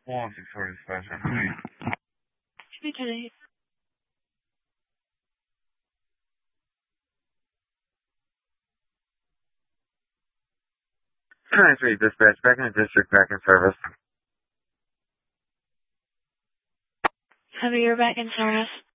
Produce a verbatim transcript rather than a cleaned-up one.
one Victoria Dispatcher. Hey. Lieutenant. nine three Dispatch, back in the district, back in service. Have your back in service.